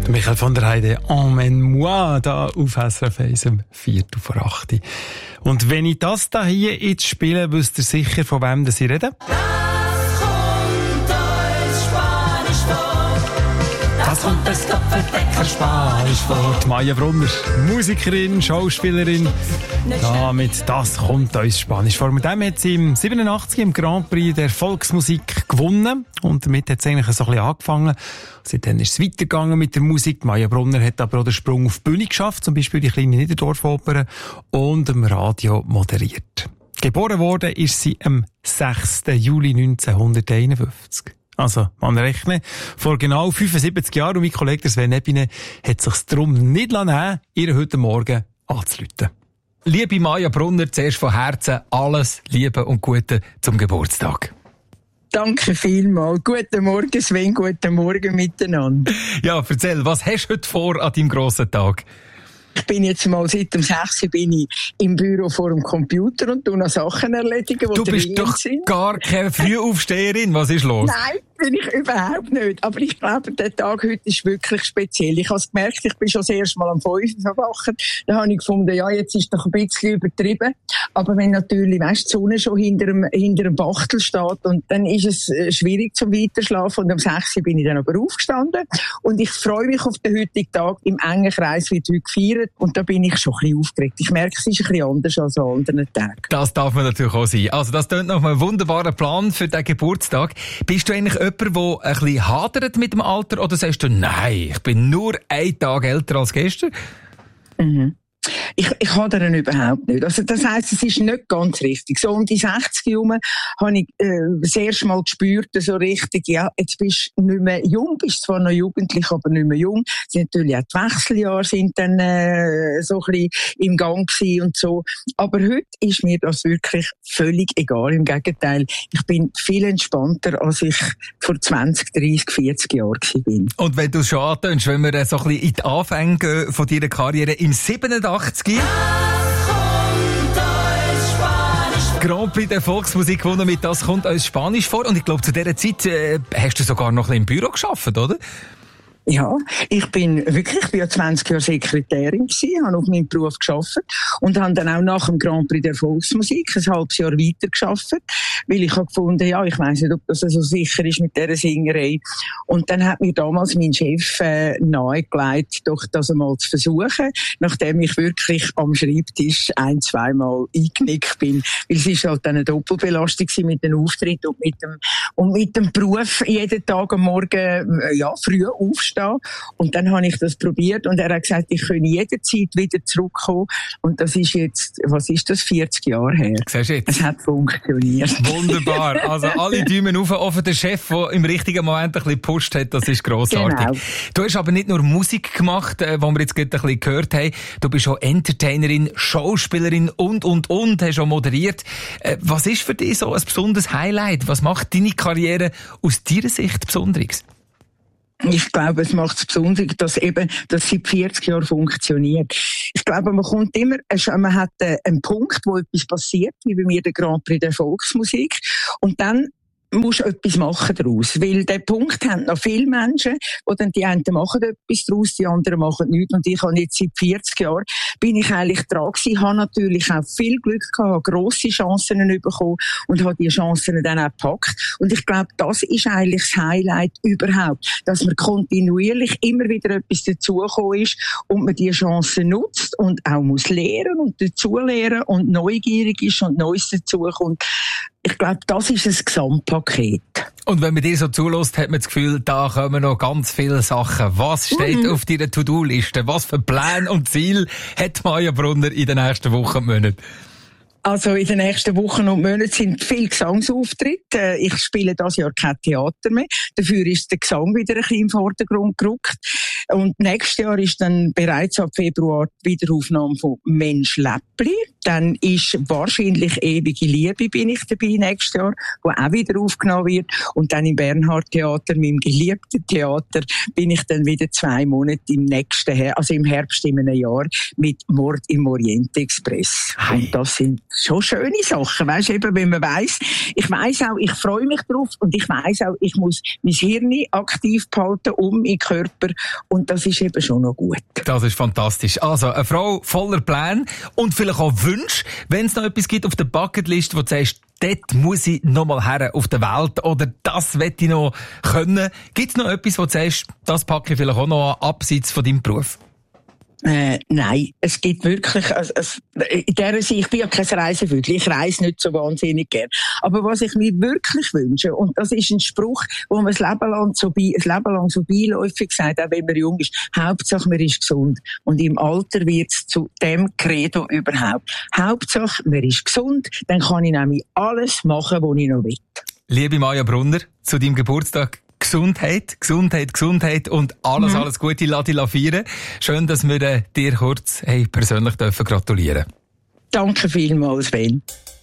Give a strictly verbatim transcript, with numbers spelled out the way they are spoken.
Michael von der Heide, Emmène-moi, da auf S R F eins um Viertel vor acht. Und wenn ich das da hier jetzt spiele, wisst ihr sicher, von wem das ich rede? Das kommt uns Spanisch vor. Das kommt uns Doppeldecker Spanisch vor. Die Maja Brunner, Musikerin, Schauspielerin. Ja, mit «Das kommt uns Spanisch vor». Mit dem hat sie im siebenundachtzig im Grand Prix der Volksmusik gewonnen. Und damit hat es eigentlich so ein bisschen angefangen. Seitdem ist es weitergegangen mit der Musik. Die Maja Brunner hat aber auch den Sprung auf die Bühne geschafft, zum Beispiel die kleine Niederdorfoper, und im Radio moderiert. Geboren worden ist sie am sechsten Juli neunzehnhunderteinundfünfzig. Also, man rechne, vor genau fünfundsiebzig Jahren, und mein Kollege Sven Ebine hat sich darum nicht lassen, ihr heute Morgen anzurufen. Liebe Maja Brunner, zuerst von Herzen alles Liebe und Gute zum Geburtstag. Danke vielmals. Guten Morgen, Sven. Guten Morgen miteinander. Ja, erzähl, was hast du heute vor an deinem grossen Tag? Ich bin jetzt mal seit dem sechs Uhr bin ich im Büro vor dem Computer und tu noch Sachen erledigen, die Du bist doch sind. gar keine Frühaufsteherin. Was ist los? Nein, bin ich überhaupt nicht. Aber ich glaube, der Tag heute ist wirklich speziell. Ich habe es gemerkt, ich bin schon das erste Mal am fünf Uhr verwacht. Da habe ich gefunden, ja, jetzt ist doch ein bisschen übertrieben. Aber wenn natürlich, weißt, die Sonne schon hinter dem, hinter dem Bachtel steht, und dann ist es schwierig zum Weiterschlafen. Und um sechs Uhr bin ich dann aber aufgestanden. Und ich freue mich auf den heutigen Tag. Im engen Kreis wird heute gefeiert. Und da bin ich schon ein bisschen aufgeregt. Ich merke, es ist ein bisschen anders als an anderen Tagen. Das darf man natürlich auch sein. Also das klingt nach einem wunderbaren Plan für den Geburtstag. Bist du eigentlich jemand, der ein bisschen hadert mit dem Alter, oder sagst du, nein, ich bin nur einen Tag älter als gestern? Mhm. Ich, ich hadere ihn überhaupt nicht. Also, das heisst, es ist nicht ganz richtig. So um die sechzig herum habe ich, äh, das erste Mal gespürt, so richtig, ja, jetzt bist du nicht mehr jung, bist zwar noch jugendlich, aber nicht mehr jung. Es sind natürlich auch die Wechseljahre sind dann, äh, so ein bisschen im Gang gewesen und so. Aber heute ist mir das wirklich völlig egal. Im Gegenteil, ich bin viel entspannter, als ich vor zwanzig, dreissig, vierzig Jahren bin. Und wenn du es schon antönst, wenn wir so ein bisschen in die Anfänge gehen von deiner Karriere im siebenundachtzig, Grand Prix der Volksmusik gewonnen mit «Das kommt uns Spanisch vor». Und ich glaube, zu dieser Zeit äh, hast du sogar noch ein bisschen im Büro gearbeitet, oder? Ja, ich bin wirklich, ich bin ja zwanzig Jahre Sekretärin gewesen, habe auf meinem Beruf gearbeitet und habe dann auch nach dem Grand Prix der Volksmusik ein halbes Jahr weiter gearbeitet, weil ich habe gefunden, ja, ich weiss nicht, ob das so sicher ist mit dieser Singerei. Und dann hat mir damals mein Chef äh, nahegelegt, doch das einmal zu versuchen, nachdem ich wirklich am Schreibtisch ein-, zweimal eingenickt bin, weil es ist halt eine Doppelbelastung mit dem Auftritt und mit dem, und mit dem Beruf jeden Tag am Morgen, äh, ja, früh aufstehen. Und dann habe ich das probiert und er hat gesagt, ich könne jederzeit wieder zurückkommen. Und das ist jetzt, was ist das, vierzig Jahre her. Siehst du jetzt? Es hat funktioniert. Wunderbar. Also alle Daumen auf, auf den Chef, der im richtigen Moment ein bisschen gepusht hat, das ist grossartig. Genau. Du hast aber nicht nur Musik gemacht, äh, wo wir jetzt gerade ein bisschen gehört haben. Du bist auch Entertainerin, Schauspielerin und, und, und, hast auch moderiert. Äh, was ist für dich so ein besonderes Highlight? Was macht deine Karriere aus deiner Sicht Besonderes? Ich glaube, es macht es besonders, dass eben, das seit vierzig Jahren funktioniert. Ich glaube, man kommt immer, man hat einen Punkt, wo etwas passiert, wie bei mir der Grand Prix der Volksmusik. Und dann musst du etwas machen daraus. Weil der Punkt haben noch viele Menschen, die dann die einen machen etwas daraus, die anderen machen nichts. Und ich habe jetzt seit vierzig Jahren, bin ich eigentlich dran gewesen, habe natürlich auch viel Glück gehabt, habe grosse Chancen bekommen und habe die Chancen dann auch gepackt. Und ich glaube, das ist eigentlich das Highlight überhaupt, dass man kontinuierlich immer wieder etwas dazugekommen ist und man die Chancen nutzt und auch muss lernen und dazulernen und neugierig ist und Neues dazukommt. Ich glaube, das ist ein Gesamtpaket. Und wenn man dir so zulässt, hat man das Gefühl, da kommen noch ganz viele Sachen. Was steht mhm. auf deiner To-Do-Liste? Was für Pläne und Ziele hat Maja Brunner in den nächsten Wochen und Monaten? Also in den nächsten Wochen und Monaten sind viele Gesangsauftritte. Ich spiele dieses Jahr kein Theater mehr. Dafür ist der Gesang wieder ein bisschen im Vordergrund gerückt. Und nächstes Jahr ist dann bereits ab Februar die Wiederaufnahme von Mensch Läppli. dann ist wahrscheinlich «Ewige Liebe» bin ich dabei nächstes Jahr, wo auch wieder aufgenommen wird. Und dann im Bernhard-Theater, meinem geliebten Theater, bin ich dann wieder zwei Monate im nächsten, Her- also im Herbst in einem Jahr mit «Mord im Orient Express». Hey. Und das sind schon schöne Sachen, weißt du, eben, wenn man weiss, ich weiss auch, ich freue mich drauf und ich weiss auch, ich muss mein Hirn aktiv behalten, um meinen Körper, und das ist eben schon noch gut. Das ist fantastisch. Also, eine Frau voller Pläne und vielleicht auch Wünsche, wenn es noch etwas gibt auf der Bucketlist, wo du sagst, dort muss ich noch mal her auf der Welt oder das will ich noch können. Gibt es noch etwas, wo du sagst, das packe ich vielleicht auch noch an, abseits von deinem Beruf? Äh, nein, es gibt wirklich, also, es, in der Sicht, ich bin ja kein Reisevögel, ich reise nicht so wahnsinnig gern. Aber was ich mir wirklich wünsche, und das ist ein Spruch, wo man das Leben lang so, bei, das Leben lang so beiläufig sagt, auch wenn man jung ist, Hauptsache man ist gesund. Und im Alter wird es zu dem Credo überhaupt. Hauptsache man ist gesund, dann kann ich nämlich alles machen, was ich noch will. Liebe Maja Brunner, zu deinem Geburtstag Gesundheit, Gesundheit, Gesundheit und alles, mhm. alles Gute, lass dich feiern. Schön, dass wir dir kurz hey, persönlich dürfen gratulieren. Danke vielmals, Sven.